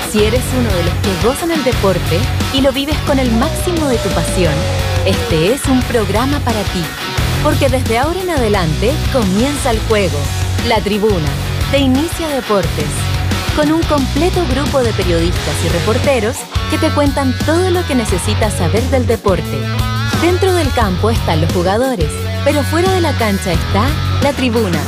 Si eres uno de los que gozan el deporte y lo vives con el máximo de tu pasión, este es un programa para ti. Porque desde ahora en adelante comienza el juego. La Tribuna, de Inicia Deportes. Con un completo grupo de periodistas y reporteros que te cuentan todo lo que necesitas saber del deporte. Dentro del campo están los jugadores, pero fuera de la cancha está La Tribuna.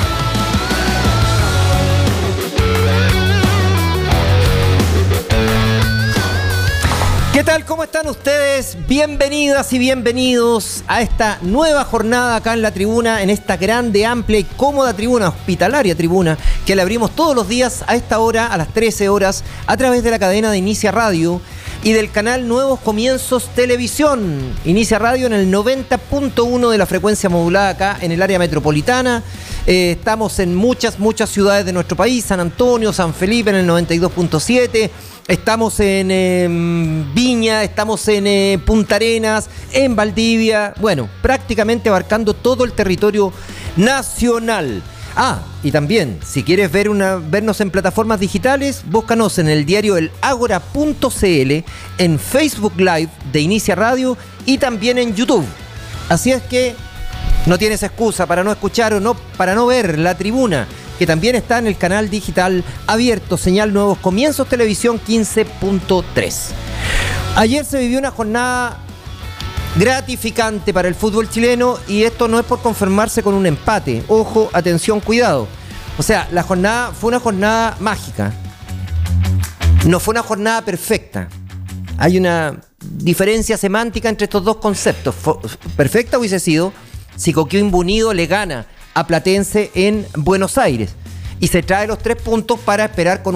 ¿Qué tal? ¿Cómo están ustedes? Bienvenidas y bienvenidos a esta nueva jornada acá en La Tribuna, en esta grande, amplia y cómoda tribuna, hospitalaria tribuna, que la abrimos todos los días a esta hora, a las 13 horas, a través de la cadena de Inicia Radio y del canal Nuevos Comienzos Televisión. Inicia Radio en el 90.1 de la frecuencia modulada acá en el área metropolitana. Estamos en muchas ciudades de nuestro país, San Antonio, San Felipe en el 92.7. Estamos en Viña, estamos en Punta Arenas, en Valdivia, bueno, prácticamente abarcando todo el territorio nacional. Y también, si quieres vernos en plataformas digitales, búscanos en el diario elagora.cl, en Facebook Live de Inicia Radio y también en YouTube. Así es que no tienes excusa para no escuchar o para no ver La Tribuna, que también está en el canal digital abierto, señal Nuevos Comienzos Televisión 15.3. Ayer se vivió una jornada gratificante para el fútbol chileno y esto no es por conformarse con un empate. Ojo, atención, cuidado. O sea, la jornada fue una jornada mágica. No fue una jornada perfecta. Hay una diferencia semántica entre estos dos conceptos. Perfecta hubiese sido si Coquimbo Unido le gana a Platense en Buenos Aires y se trae los 3 puntos para esperar con